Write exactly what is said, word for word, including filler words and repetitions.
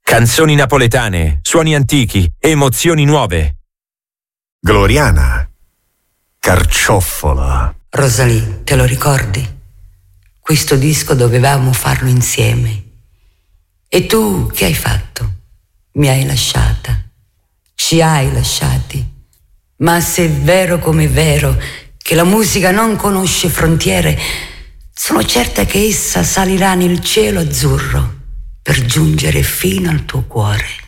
Canzoni napoletane, suoni antichi, emozioni nuove. Gloriana, Carciofola. Rosalì, te lo ricordi? Questo disco dovevamo farlo insieme. E tu che hai fatto? Mi hai lasciata. Ci hai lasciati. Ma se è vero come è vero che la musica non conosce frontiere, sono certa che essa salirà nel cielo azzurro per giungere fino al tuo cuore.